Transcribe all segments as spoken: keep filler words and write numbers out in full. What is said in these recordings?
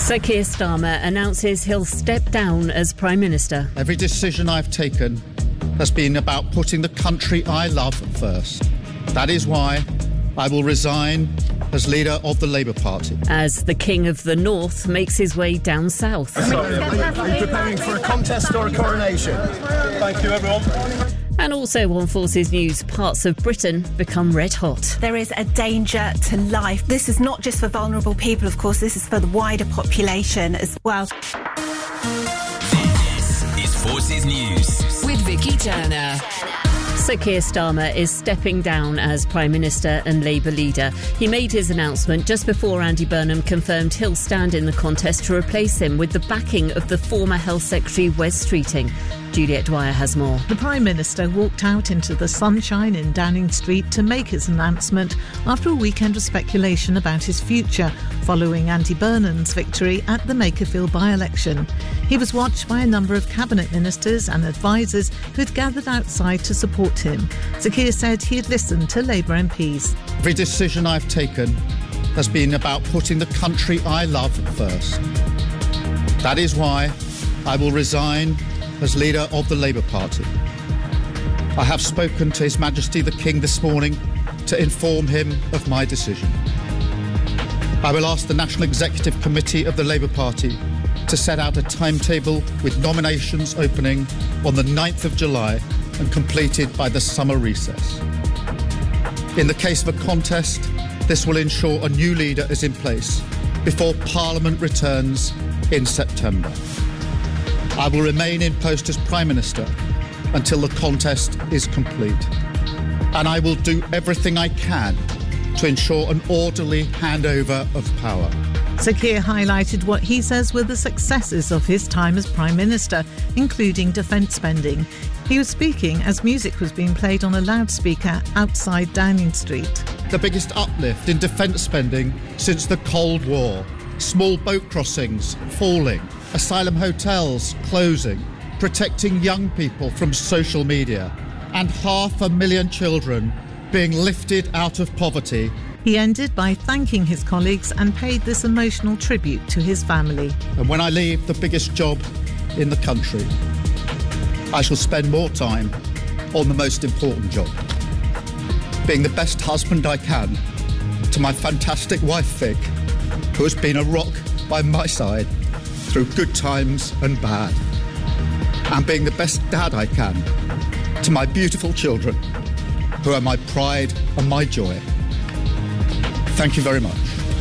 Sir Keir Starmer announces he'll step down as Prime Minister. Every decision I've taken has been about putting the country I love first. That is why I will resign as leader of the Labour Party. As the King of the North makes his way down south. Sorry, are you preparing for a contest or a coronation? Thank you, everyone. And also on Forces News, parts of Britain become red hot. There is a danger to life. This is not just for vulnerable people, of course, this is for the wider population as well. This is Forces News with Vicky Turner. Sir Keir Starmer is stepping down as Prime Minister and Labour leader. He made his announcement just before Andy Burnham confirmed he'll stand in the contest to replace him with the backing of the former Health Secretary Wes Streeting. Juliet Dwyer has more. The Prime Minister walked out into the sunshine in Downing Street to make his announcement after a weekend of speculation about his future following Andy Burnham's victory at the Makerfield by-election. He was watched by a number of cabinet ministers and advisers who had gathered outside to support him. Sir Keir said he had listened to Labour M Ps. Every decision I've taken has been about putting the country I love first. That is why I will resign as leader of the Labour Party. I have spoken to His Majesty the King this morning to inform him of my decision. I will ask the National Executive Committee of the Labour Party to set out a timetable with nominations opening on the ninth of July and completed by the summer recess. In the case of a contest, this will ensure a new leader is in place before Parliament returns in September. I will remain in post as Prime Minister until the contest is complete. And I will do everything I can to ensure an orderly handover of power. Sir Keir highlighted what he says were the successes of his time as Prime Minister, including defence spending. He was speaking as music was being played on a loudspeaker outside Downing Street. The biggest uplift in defence spending since the Cold War. Small boat crossings falling, asylum hotels closing, protecting young people from social media, and half a million children being lifted out of poverty. He ended by thanking his colleagues and paid this emotional tribute to his family. And when I leave the biggest job in the country, I shall spend more time on the most important job, being the best husband I can to my fantastic wife Vic, who has been a rock by my side through good times and bad, and being the best dad I can to my beautiful children, who are my pride and my joy. Thank you very much.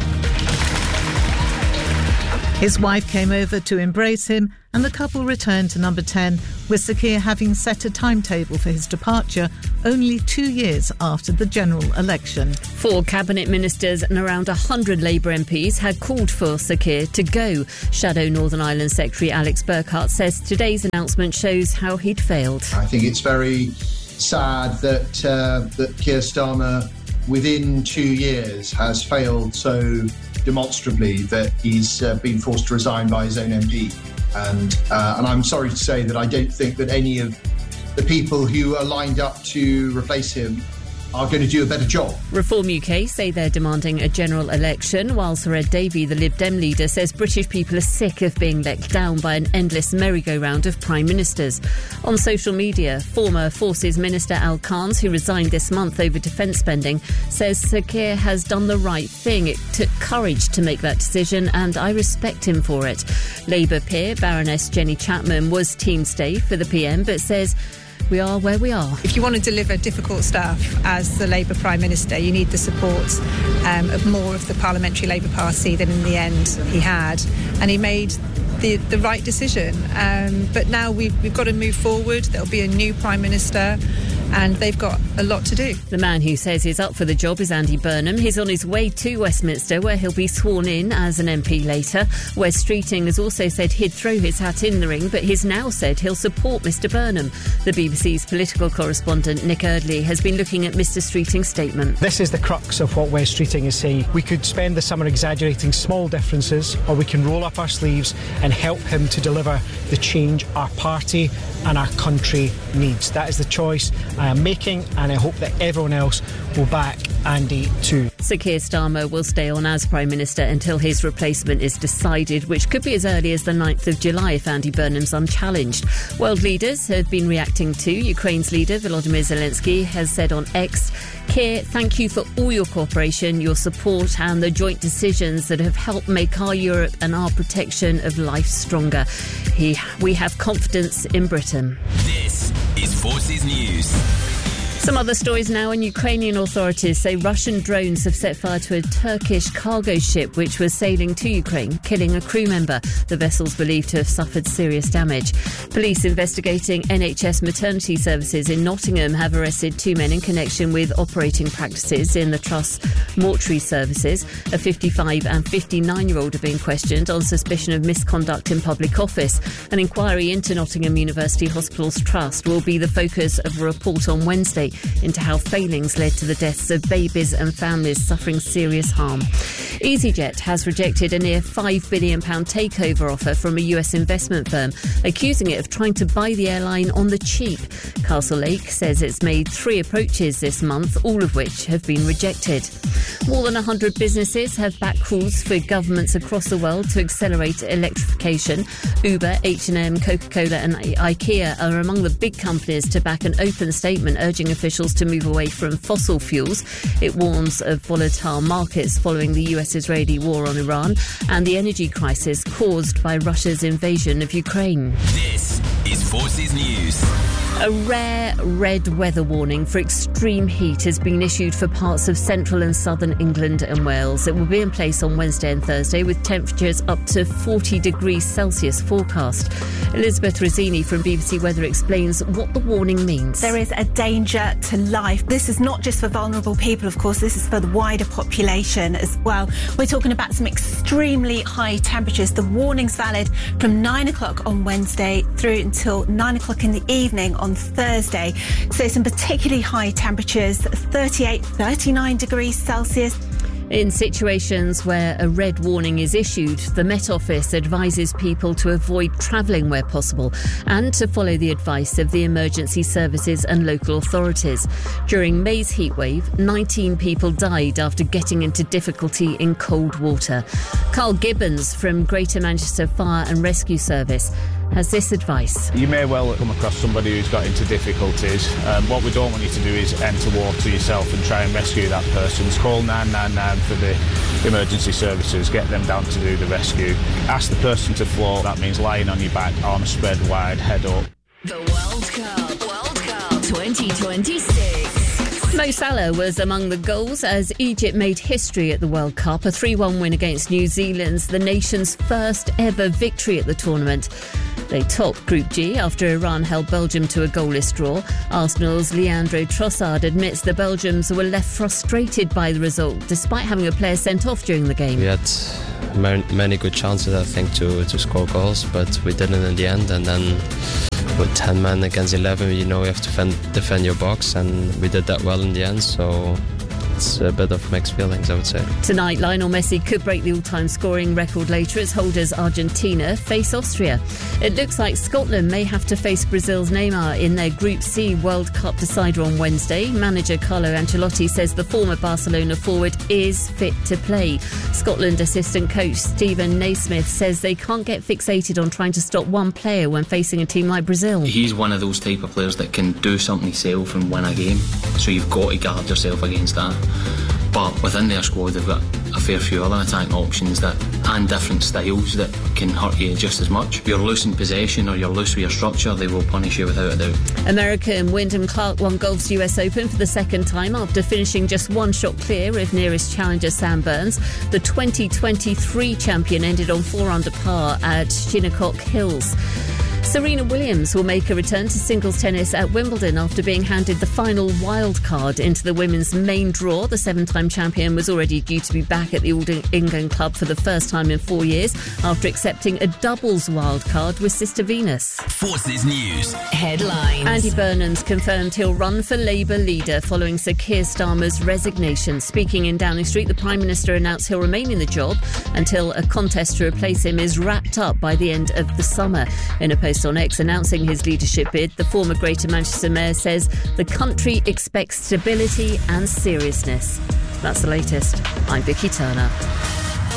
His wife came over to embrace him and the couple returned to number ten, with Sir Keir having set a timetable for his departure only two years after the general election. Four cabinet ministers and around one hundred Labour M Ps had called for Sir Keir to go. Shadow Northern Ireland Secretary Alex Burkhart says today's announcement shows how he'd failed. I think it's very sad that uh, that Keir Starmer, within two years, has failed so demonstrably that he's uh, been forced to resign by his own M P. And uh, and I'm sorry to say that I don't think that any of the people who are lined up to replace him are going to do a better job. Reform U K say they're demanding a general election, while Sir Ed Davey, the Lib Dem leader, says British people are sick of being let down by an endless merry-go-round of prime ministers. On social media, former Forces Minister Al Khans, who resigned this month over defence spending, says Sir Keir has done the right thing. It took courage to make that decision and I respect him for it. Labour peer Baroness Jenny Chapman was team stay for the P M, but says we are where we are. If you want to deliver difficult stuff as the Labour Prime Minister, you need the support um, of more of the Parliamentary Labour Party than in the end he had. And he made the, the right decision. Um, but now we've, we've got to move forward. There'll be a new Prime Minister and they've got a lot to do. The man who says he's up for the job is Andy Burnham. He's on his way to Westminster, where he'll be sworn in as an M P later. Wes Streeting has also said he'd throw his hat in the ring, but he's now said he'll support Mr Burnham. The B B C's political correspondent Nick Eardley has been looking at Mr Streeting's statement. This is the crux of what Wes Streeting is saying. We could spend the summer exaggerating small differences, or we can roll up our sleeves and help him to deliver the change our party and our country needs. That is the choice, I am making, and I hope that everyone else will back Andy too. Sir Keir Starmer will stay on as Prime Minister until his replacement is decided, which could be as early as the ninth of July if Andy Burnham's unchallenged. World leaders have been reacting too. Ukraine's leader Volodymyr Zelensky has said on X, Keir, thank you for all your cooperation, your support and the joint decisions that have helped make our Europe and our protection of life stronger. He, we have confidence in Britain. This is Forces News. Some other stories now, and Ukrainian authorities say Russian drones have set fire to a Turkish cargo ship which was sailing to Ukraine, killing a crew member. The vessel's believed to have suffered serious damage. Police investigating N H S maternity services in Nottingham have arrested two men in connection with operating practices in the Trust's mortuary services. A fifty-five and fifty-nine-year-old are being questioned on suspicion of misconduct in public office. An inquiry into Nottingham University Hospitals Trust will be the focus of a report on Wednesday into how failings led to the deaths of babies and families suffering serious harm. EasyJet has rejected a near five billion pounds takeover offer from a U S investment firm, accusing it of trying to buy the airline on the cheap. Castlelake says it's made three approaches this month, all of which have been rejected. More than one hundred businesses have backed calls for governments across the world to accelerate electrification. Uber, H and M, Coca-Cola and IKEA are among the big companies to back an open statement urging officials to move away from fossil fuels. It warns of volatile markets following the U S-Israeli war on Iran and the energy crisis caused by Russia's invasion of Ukraine. This is Forces News. A rare red weather warning for extreme heat has been issued for parts of central and southern England and Wales. It will be in place on Wednesday and Thursday with temperatures up to forty degrees Celsius forecast. Elizabeth Rossini from B B C Weather explains what the warning means. There is a danger to life. This is not just for vulnerable people, of course, this is for the wider population as well. We're talking about some extremely high temperatures. The warning's valid from nine o'clock on Wednesday through until nine o'clock in the evening on Thursday. So some particularly high temperatures, thirty-eight, thirty-nine degrees Celsius. In situations where a red warning is issued, the Met Office advises people to avoid travelling where possible and to follow the advice of the emergency services and local authorities. During May's heatwave, nineteen people died after getting into difficulty in cold water. Carl Gibbons from Greater Manchester Fire and Rescue Service has this advice. You may well come across somebody who's got into difficulties. Um, what we don't want you to do is enter water yourself and try and rescue that person. Call nine nine nine for the emergency services, get them down to do the rescue. Ask the person to float, that means lying on your back, arms spread wide, head up. The World Cup, World Cup twenty twenty-six. Mo Salah was among the goals as Egypt made history at the World Cup, a three one win against New Zealand's the nation's first ever victory at the tournament. They topped Group G after Iran held Belgium to a goalless draw. Arsenal's Leandro Trossard admits the Belgians were left frustrated by the result, despite having a player sent off during the game. We had many good chances, I think, to, to score goals, but we didn't in the end. And then with ten men against eleven, you know, you have to defend, defend your box, and we did that well in the end, so it's a bit of mixed feelings, I would say. Tonight, Lionel Messi could break the all-time scoring record later as holders Argentina face Austria. It looks like Scotland may have to face Brazil's Neymar in their Group C World Cup decider on Wednesday. Manager Carlo Ancelotti says the former Barcelona forward is fit to play. Scotland assistant coach Stephen Naismith says they can't get fixated on trying to stop one player when facing a team like Brazil. He's one of those type of players that can do something himself and win a game, so you've got to guard yourself against that. But within their squad they've got a fair few other attacking options that and different styles that can hurt you just as much. If you're loose in possession or you're loose with your structure, they will punish you without a doubt. American Wyndham Clark won golf's U S Open for the second time after finishing just one shot clear of nearest challenger Sam Burns. The twenty twenty-three champion ended on four under par at Shinnecock Hills. Serena Williams will make a return to singles tennis at Wimbledon after being handed the final wild card into the women's main draw. The seven-time champion was already due to be back at the All England Club for the first time in four years after accepting a doubles wild card with Sister Venus. Forces News headlines. Andy Burnham's confirmed he'll run for Labour leader following Sir Keir Starmer's resignation. Speaking in Downing Street, the Prime Minister announced he'll remain in the job until a contest to replace him is wrapped up by the end of the summer. In a post post on X announcing his leadership bid, the former Greater Manchester Mayor says the country expects stability and seriousness. That's the latest. I'm Vicky Turner.